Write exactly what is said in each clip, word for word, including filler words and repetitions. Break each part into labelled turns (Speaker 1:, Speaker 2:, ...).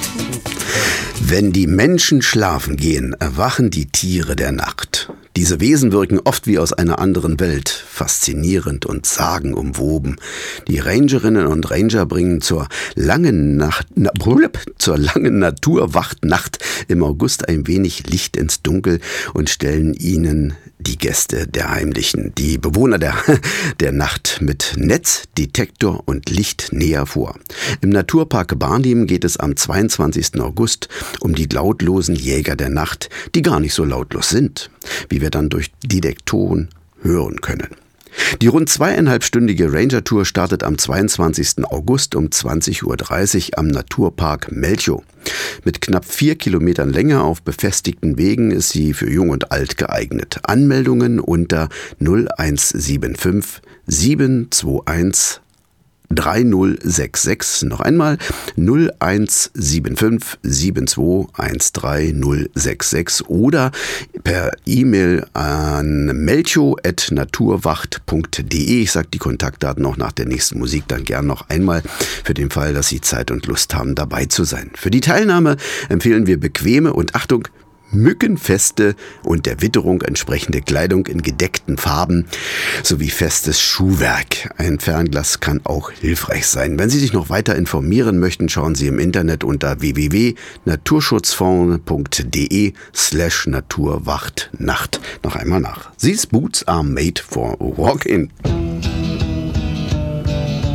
Speaker 1: Wenn die Menschen schlafen gehen, erwachen die Tiere der Nacht. Diese Wesen wirken oft wie aus einer anderen Welt, faszinierend und sagenumwoben. Die Rangerinnen und Ranger bringen zur langen Nacht, na, zur langen Naturwachtnacht im August ein wenig Licht ins Dunkel und stellen ihnen die Gäste der Heimlichen, die Bewohner der, der Nacht mit Netz, Detektor und Licht näher vor. Im Naturpark Barnim geht es am zweiundzwanzigsten August um die lautlosen Jäger der Nacht, die gar nicht so lautlos sind, wie wir dann durch Detektoren hören können. Die rund zweieinhalbstündige Ranger-Tour startet am zweiundzwanzigsten August um zwanzig Uhr dreißig am Naturpark Melchow. Mit knapp vier Kilometern Länge auf befestigten Wegen ist sie für Jung und Alt geeignet. Anmeldungen unter null eins sieben fünf sieben zwei eins drei null sechs sechs. Noch einmal null eins sieben fünf sieben zwei eins drei null sechs sechs oder per E-Mail an melchow at naturwacht punkt de. Ich sage die Kontaktdaten auch nach der nächsten Musik dann gern noch einmal für den Fall, dass Sie Zeit und Lust haben, dabei zu sein. Für die Teilnahme empfehlen wir bequeme und Achtung, mückenfeste und der Witterung entsprechende Kleidung in gedeckten Farben sowie festes Schuhwerk. Ein Fernglas kann auch hilfreich sein. Wenn Sie sich noch weiter informieren möchten, schauen Sie im Internet unter w w w punkt naturschutzfonds punkt de slash naturwachtnacht noch einmal nach. These boots are made for walking.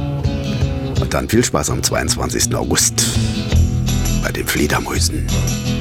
Speaker 1: Und dann viel Spaß am zweiundzwanzigsten August bei den Fledermäusen.